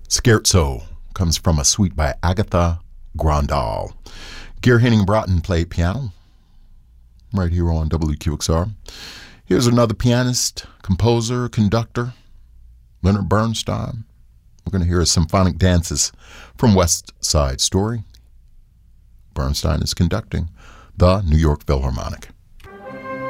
Scherzo comes from a suite by Agatha Grandal. Geir Henning Broughton played piano right here on WQXR. Here's another pianist, composer, conductor, Leonard Bernstein. We're going to hear symphonic dances from West Side Story. Bernstein is conducting the New York Philharmonic.